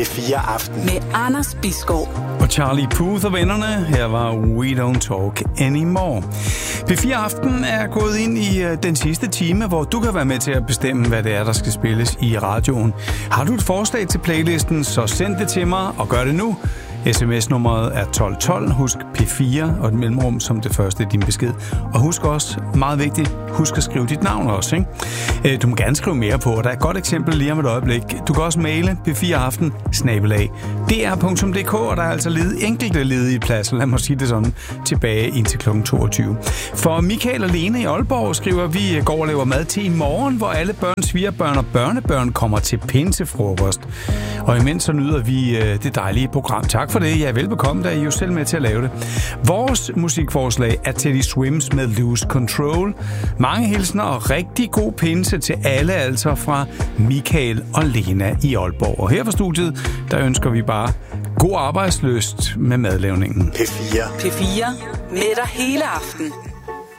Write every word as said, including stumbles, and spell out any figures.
P fire Aften med Anders Bisgaard og Charlie Puth og vennerne. Her var We Don't Talk Anymore. P fire Aften er gået ind i den sidste time, hvor du kan være med til at bestemme, hvad det er, der skal spilles i radioen. Har du et forslag til playlisten, så send det til mig, og gør det nu. sms-nummeret er tolv tolv. Husk P fire og et mellemrum som det første i din besked. Og husk også, meget vigtigt, husk at skrive dit navn også, ikke? Du må gerne skrive mere på, og der er et godt eksempel lige om et øjeblik. Du kan også maile p fire aften snabel-a d r punktum d k, og der er altså led, enkelte ledige pladser, lad mig sige det sådan, tilbage indtil klokken toogtyve. For Michael og Lene i Aalborg skriver, vi går og laver mad til i morgen, hvor alle børn, svigerbørn og børnebørn kommer til pinsefrokost. Og imens så nyder vi det dejlige program. Tak for det. Ja, velbekomme, der er I jo selv med til at lave det. Vores musikforslag er Teddy Swims med Lose Control. Mange hilsner og rigtig god pinse til alle, altså fra Michael og Lena i Aalborg. Og her fra studiet, der ønsker vi bare god arbejdslyst med madlavningen. P fire. P fire med dig hele aften.